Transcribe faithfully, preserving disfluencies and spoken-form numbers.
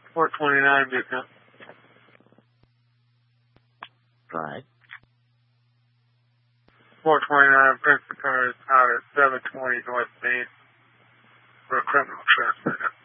four twenty-nine, Buchanan. Right. four twenty-nine, Princeton Car is out at seven twenty North Main for a criminal trespass.